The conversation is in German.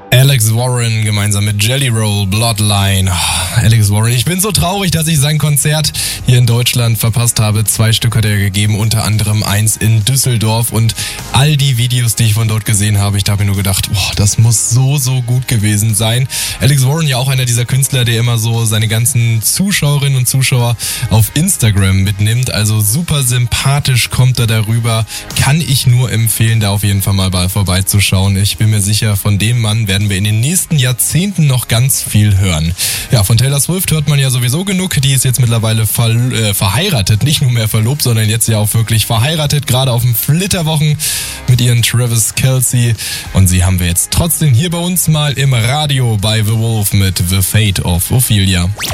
Alex Warren gemeinsam mit Jelly Roll, Bloodline. Alex Warren, ich bin so traurig, dass ich sein Konzert hier in Deutschland verpasst habe. 2 Stück hat er gegeben, unter anderem 1 in Düsseldorf. Und all die Videos, die ich von dort gesehen habe, ich habe mir nur gedacht, boah, das muss so gut gewesen sein. Alex Warren ja auch einer dieser Künstler, der immer so seine ganzen Zuschauerinnen und Zuschauer auf Instagram mitnimmt. Also super sympathisch kommt er darüber. Kann ich nur empfehlen, da auf jeden Fall mal vorbeizuschauen. Ich bin mir sicher, von dem Mann werden wir in den nächsten Jahrzehnten noch ganz viel hören. Ja, von Taylor Swift hört man ja sowieso genug. Die ist jetzt mittlerweile verheiratet, nicht nur mehr verlobt, sondern jetzt ja auch wirklich verheiratet, gerade auf den Flitterwochen mit ihren Travis Kelce. Und sie haben wir jetzt trotzdem hier bei uns mal im Radio bei The Wolf mit The Fate of Ophelia.